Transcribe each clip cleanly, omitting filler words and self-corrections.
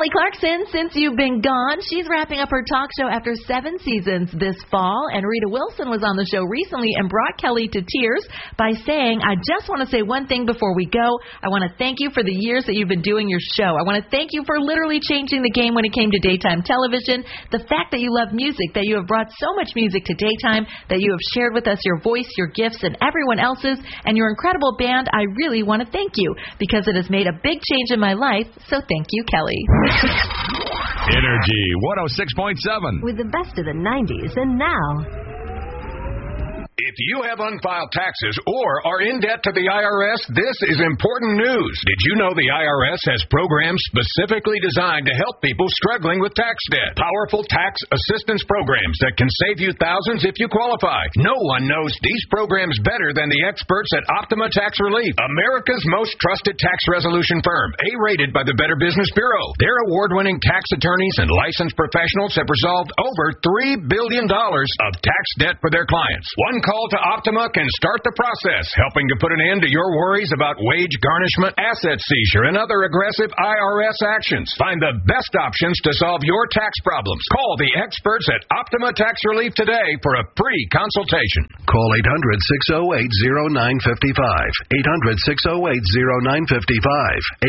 Kelly Clarkson, since you've been gone, she's wrapping up her talk show after 7 seasons this fall. And Rita Wilson was on the show recently and brought Kelly to tears by saying, I just want to say one thing before we go. I want to thank you for the years that you've been doing your show. I want to thank you for literally changing the game when it came to daytime television. The fact that you love music, that you have brought so much music to daytime, that you have shared with us your voice, your gifts, and everyone else's, and your incredible band. I really want to thank you because it has made a big change in my life. So thank you, Kelly. Energy 106.7. With the best of the 90s and now. If you have unfiled taxes or are in debt to the IRS, this is important news. Did you know the IRS has programs specifically designed to help people struggling with tax debt? Powerful tax assistance programs that can save you thousands if you qualify. No one knows these programs better than the experts at Optima Tax Relief, America's most trusted tax resolution firm, A-rated by the Better Business Bureau. Their award-winning tax attorneys and licensed professionals have resolved over $3 billion of tax debt for their clients. One call to Optima can start the process, helping to put an end to your worries about wage garnishment, asset seizure, and other aggressive IRS actions. Find the best options to solve your tax problems. Call the experts at Optima Tax Relief today for a free consultation. Call 800-608-0955. 800-608-0955.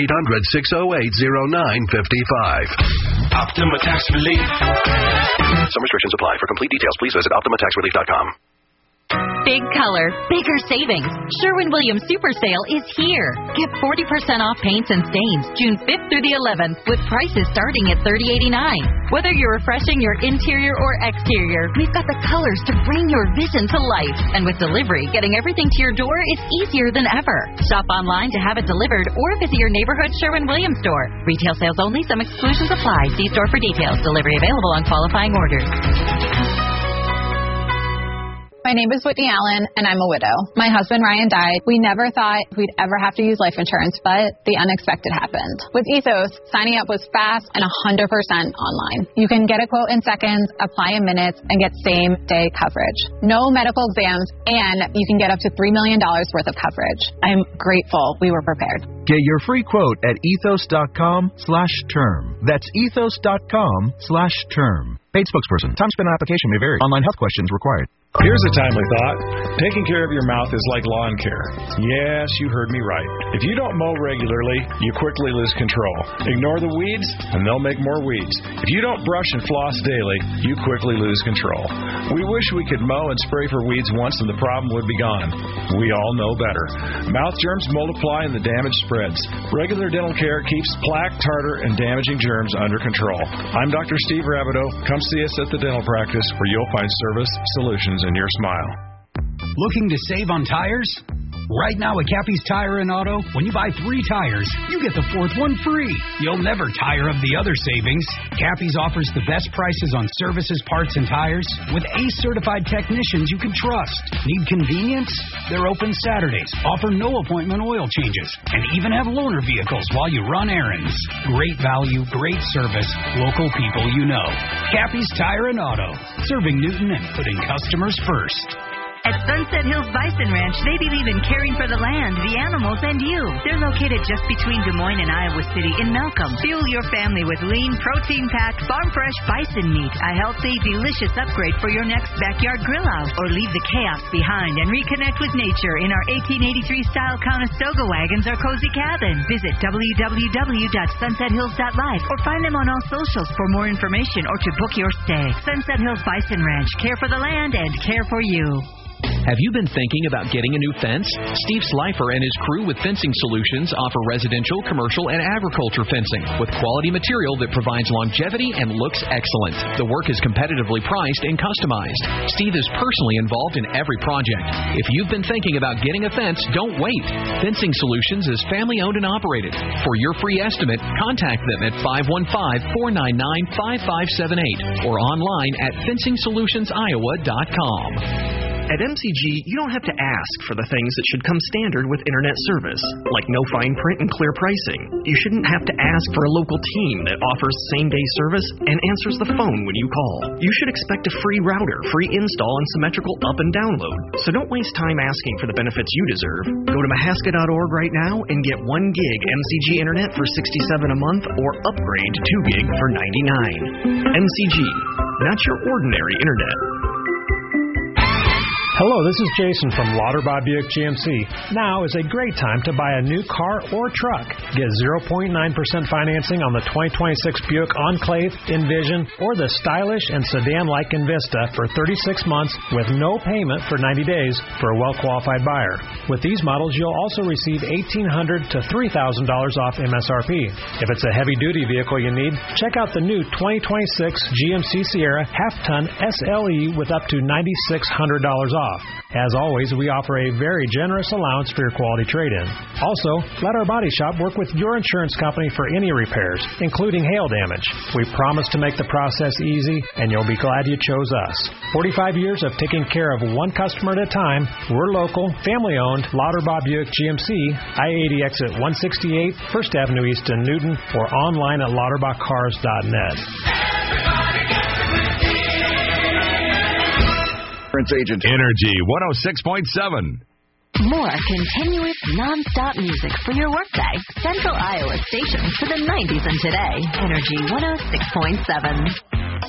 800-608-0955. Optima Tax Relief. Some restrictions apply. For complete details, please visit OptimaTaxRelief.com. Big color, bigger savings. Sherwin-Williams Super Sale is here. Get 40% off paints and stains June 5th through the 11th with prices starting at $30.89. Whether you're refreshing your interior or exterior, we've got the colors to bring your vision to life. And with delivery, getting everything to your door is easier than ever. Shop online to have it delivered or visit your neighborhood Sherwin-Williams store. Retail sales only. Some exclusions apply. See store for details. Delivery available on qualifying orders. My name is Whitney Allen, and I'm a widow. My husband, Ryan, died. We never thought we'd ever have to use life insurance, but the unexpected happened. With Ethos, signing up was fast and 100% online. You can get a quote in seconds, apply in minutes, and get same-day coverage. No medical exams, and you can get up to $3 million worth of coverage. I'm grateful we were prepared. Get your free quote at ethos.com/term. That's ethos.com/term. Paid spokesperson. Time spent on application may vary. Online health questions required. Here's a timely thought. Taking care of your mouth is like lawn care. Yes, you heard me right. If you don't mow regularly, you quickly lose control. Ignore the weeds, and they'll make more weeds. If you don't brush and floss daily, you quickly lose control. We wish we could mow and spray for weeds once and the problem would be gone. We all know better. Mouth germs multiply and the damage spreads. Regular dental care keeps plaque, tartar, and damaging germs under control. I'm Dr. Steve Rabideau. Come see us at the dental practice where you'll find service, solutions, and your smile. Looking to save on tires? Right now at Cappy's Tire and Auto, when you buy 3 tires, you get the 4th one free. You'll never tire of the other savings. Cappy's offers the best prices on services, parts, and tires with ACE-certified technicians you can trust. Need convenience? They're open Saturdays, offer no appointment oil changes, and even have loaner vehicles while you run errands. Great value, great service, local people you know. Cappy's Tire and Auto, serving Newton and putting customers first. At Sunset Hills Bison Ranch, they believe in caring for the land, the animals, and you. They're located just between Des Moines and Iowa City in Malcolm. Fuel your family with lean, protein-packed, farm-fresh bison meat, a healthy, delicious upgrade for your next backyard grill out. Or leave the chaos behind and reconnect with nature in our 1883-style Conestoga wagons or cozy cabin. Visit www.sunsethills.life or find them on all socials for more information or to book your stay. Sunset Hills Bison Ranch. Care for the land and care for you. Have you been thinking about getting a new fence? Steve Slifer and his crew with Fencing Solutions offer residential, commercial, and agriculture fencing with quality material that provides longevity and looks excellent. The work is competitively priced and customized. Steve is personally involved in every project. If you've been thinking about getting a fence, don't wait. Fencing Solutions is family-owned and operated. For your free estimate, contact them at 515-499-5578 or online at fencingsolutionsiowa.com. At MCG, you don't have to ask for the things that should come standard with internet service, like no fine print and clear pricing. You shouldn't have to ask for a local team that offers same-day service and answers the phone when you call. You should expect a free router, free install, and symmetrical up and download. So don't waste time asking for the benefits you deserve. Go to Mahaska.org right now and get 1 gig MCG internet for $67 a month or upgrade to 2 gig for $99. MCG, not your ordinary internet. Hello, this is Jason from Lauterbach Buick GMC. Now is a great time to buy a new car or truck. Get 0.9% financing on the 2026 Buick Enclave, Envision, or the stylish and sedan-like Envista for 36 months with no payment for 90 days for a well-qualified buyer. With these models, you'll also receive $1,800 to $3,000 off MSRP. If it's a heavy-duty vehicle you need, check out the new 2026 GMC Sierra half-ton SLE with up to $9,600 off. As always, we offer a very generous allowance for your quality trade-in. Also, let our body shop work with your insurance company for any repairs, including hail damage. We promise to make the process easy, and you'll be glad you chose us. 45 years of taking care of one customer at a time. We're local, family-owned, Lauterbach Buick GMC, I-80 exit 168, 1st Avenue East in Newton, or online at lauterbachcars.net. Agent Energy 106.7. More continuous, non-stop music for your workday. Central Iowa stations for the 90s and today. Energy 106.7.